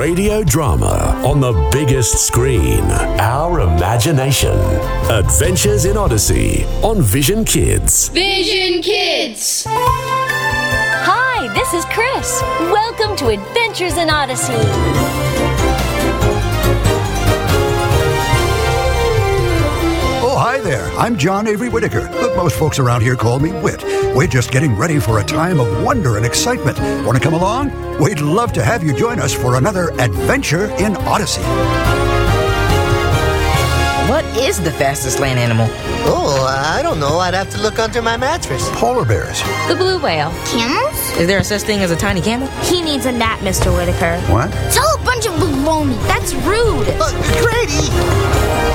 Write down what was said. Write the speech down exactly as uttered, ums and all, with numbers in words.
Radio drama on the biggest screen. Our imagination. Adventures in Odyssey on Vision Kids. Vision Kids! Hi, this is Chris. Welcome to Adventures in Odyssey. Oh, hi there. I'm John Avery Whitaker, but most folks around here call me Whit. We're just getting ready for a time of wonder and excitement. Want to come along? We'd love to have you join us for another adventure in Odyssey. What is the fastest land animal? Oh, I don't know. I'd have to look under my mattress. Polar bears. The blue whale. Camels? Is there a such thing as a tiny camel? He needs a nap, Mister Whitaker. What? It's all a bunch of baloney. That's rude. Uh, Grady!